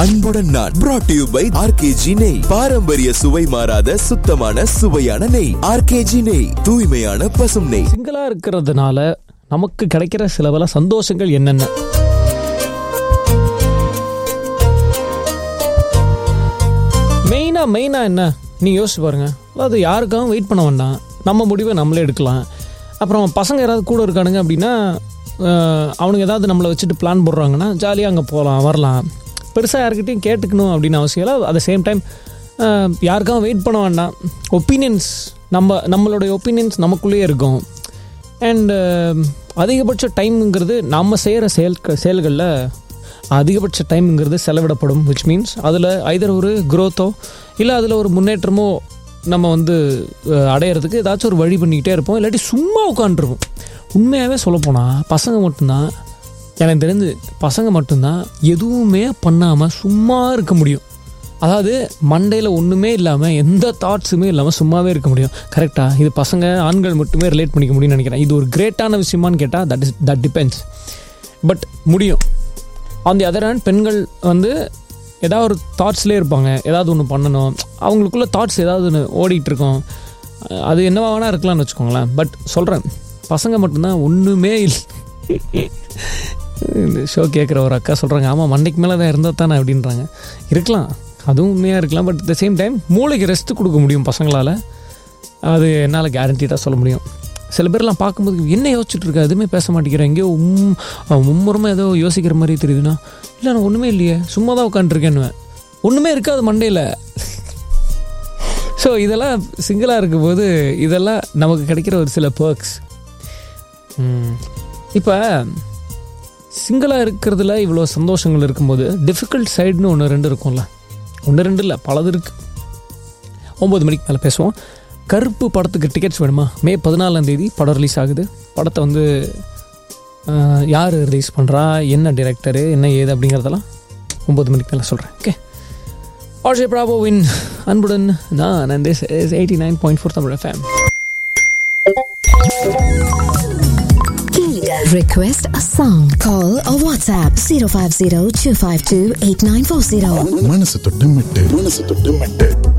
அன்புடன் நான் brought to you by RKG நெய். பாரம்பரிய சுவை மாறாத சுத்தமான சுவையான நெய். RKG நெய், தூய்மையான பசும் நெய். சிங்கிளா இருக்கிறதுனால நமக்கு கிடைக்கிற சில பல சந்தோஷங்கள் என்னென்ன? மெயினா என்ன நீ யோசிச்சு பாருங்க. அதாவது யாருக்காகவும் வெயிட் பண்ண வேண்டாம், நம்ம முடிவை நம்மளே எடுக்கலாம். அப்புறம் பசங்க யாராவது கூட இருக்கானுங்க அப்படின்னா அவனுங்க ஏதாவது நம்மளை வச்சுட்டு பிளான் போடுறாங்கன்னா ஜாலியாக அங்கே போகலாம் வரலாம். பெருசாக யாருக்கிட்டையும் கேட்டுக்கணும் அப்படின்னு அவசியம் இல்லை. அட் த சேம் டைம் யாருக்காகவும் வெயிட் பண்ண வேண்டாம். ஒப்பீனியன்ஸ் நம்மளுடைய ஒப்பீனியன்ஸ் நமக்குள்ளேயே இருக்கும். அண்டு அதிகபட்ச டைமுங்கிறது நம்ம செய்கிற செயல்களில் அதிகபட்ச டைமுங்கிறது செலவிடப்படும். விச் மீன்ஸ் அதில் ஐதர் ஒரு க்ரோத்தோ இல்லை அதில் ஒரு முன்னேற்றமோ நம்ம அடையிறதுக்கு ஏதாச்சும் ஒரு வழி பண்ணிக்கிட்டே இருப்போம். இல்லாட்டி சும்மா உட்காந்துருப்போம். உண்மையாகவே சொல்லப்போனால் பசங்க மட்டும்தான், எனக்கு தெரிஞ்சு பசங்க மட்டும்தான் எதுவுமே பண்ணாமல் சும்மா இருக்க முடியும். அதாவது மண்டையில் ஒன்றுமே இல்லாமல் எந்த தாட்ஸுமே இல்லாமல் சும்மாவே இருக்க முடியும். கரெக்டாக இது பசங்க ஆண்கள் மட்டுமே ரிலேட் பண்ணிக்க முடியும்னு நினைக்கிறேன். இது ஒரு கிரேட்டான விஷயமானு கேட்டால் தட் டிபெண்ட்ஸ். பட் முடியும். ஆன் தி அதர் ஹேண்ட் பெண்கள் ஏதாவது ஒரு தாட்ஸ்லேயே இருப்பாங்க. ஏதாவது ஒன்று பண்ணணும், அவங்களுக்குள்ள தாட்ஸ் ஏதாவது ஒன்று ஓடிட்டு இருக்கோம். அது என்னவா வேணா இருக்கலாம்னு வச்சுக்கோங்களேன். பட் சொல்கிறேன், பசங்க மட்டும்தான் ஒன்றுமே இல்லை. இந்த ஷோ கேட்குற ஒரு அக்கா சொல்கிறாங்க, ஆமாம் மண்டைக்கு மேலே தான் இருந்தால் தானே அப்படின்றாங்க. இருக்கலாம், அதுவும் உண்மையாக இருக்கலாம். But at the same time மூளைக்கு ரெஸ்ட்டு கொடுக்க முடியும் பசங்களால். அது என்னால் கேரண்டீடாக சொல்ல முடியும். சில பேர்லாம் பார்க்கும்போது என்ன யோசிச்சுட்டு இருக்கா, எதுவுமே பேச மாட்டேங்கிறேன், எங்கேயோ மும்முரமாக ஏதோ யோசிக்கிற மாதிரி தெரியுதுன்னா, இல்லை நான் ஒன்றுமே இல்லையே சும்மா தான் உட்காந்துருக்கேன்னு, ஒன்றுமே இருக்காது மண்டையில். ஸோ இதெல்லாம் சிங்கிளாக இருக்கும்போது இதெல்லாம் நமக்கு கிடைக்கிற ஒரு சில பர்க்ஸ். இப்போ சிங்கிளாக இருக்கிறதுல இவ்வளோ சந்தோஷங்கள் இருக்கும்போது டிஃபிகல்ட் சைடுன்னு ஒன்று ரெண்டு இருக்கும்ல. ஒன்று ரெண்டு இல்லை, பலது இருக்குது. 9 மணிக்கு மேலே பேசுவோம். கருப்பு படத்துக்கு டிக்கெட்ஸ் வேணுமா? மே 14 படம் ரிலீஸ் ஆகுது. படத்தை யார் ரிலீஸ் பண்ணுறா, என்ன டைரக்டரு, என்ன ஏது அப்படிங்கிறதெல்லாம் 9 மணிக்கு மேலே சொல்கிறேன். ஓகே, ஆர்ஜே பிராவோவின் அன்புடன் நான். and this is 89.4 Tamil FM. Request a song. Call or WhatsApp 050-252-8940. மனசு தொட்டு மெட்டு